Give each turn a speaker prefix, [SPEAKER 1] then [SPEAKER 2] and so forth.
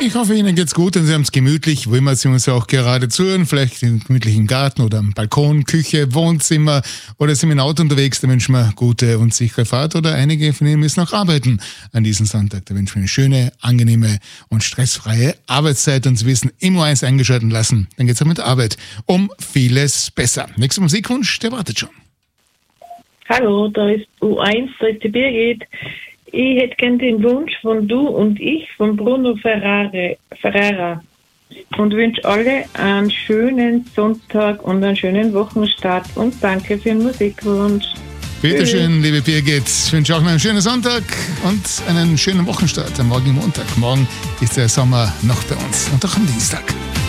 [SPEAKER 1] Ich hoffe, Ihnen geht's gut und Sie haben es gemütlich, wo immer Sie uns auch gerade zuhören, vielleicht im gemütlichen Garten oder am Balkon, Küche, Wohnzimmer oder sind mit dem Auto unterwegs, da wünschen wir gute und sichere Fahrt oder einige von Ihnen müssen noch arbeiten an diesem Sonntag. Da wünschen wir eine schöne, angenehme und stressfreie Arbeitszeit und Sie wissen, immer eins eingeschalten lassen, dann geht's auch mit Arbeit um vieles besser. Nächster Musikwunsch, der wartet schon.
[SPEAKER 2] Hallo, da ist U1, da ist die Birgit. Ich hätte gern den Wunsch von Du und Ich von Bruno Ferrara und wünsche alle einen schönen Sonntag und einen schönen Wochenstart und danke für den Musikwunsch.
[SPEAKER 1] Bitte schön, liebe Birgit. Ich wünsche auch noch einen schönen Sonntag und einen schönen Wochenstart am morgigen Montag. Morgen ist der Sommer noch bei uns und auch am Dienstag.